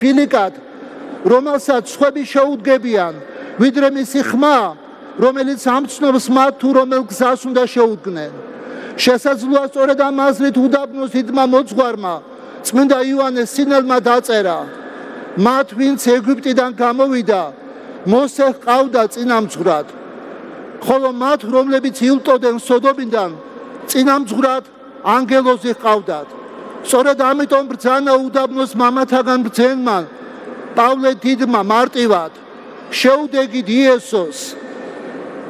ფილიკად, რომელსაც სხვები შეუდგებიან, ვიდრე მისი ხმა, რომელიც ამცნობს მათ თუ რომელ გზას უნდა შეუდგნენ. შესაძლოა სწორედ ამ აზრით უდაბნოს დიდმა მოძღვარმა, წმინდა იოანეს სინელმა დაწერა, მათ ვინც ეგვიპტიდან გამოვიდა, მოსე ჰყავდა წინამძღვრად, ხოლო მათ, რომლებიც ილტოდნენ სოდომიდან, წინამძღვრად ანგელოზი ჰყავდათ. სწორედ ამიტომ ბრძანა უდაბნოს მამათაგან ბრძენმა, პავლე დიდმა მარტივად, შეუდეგით იესოს,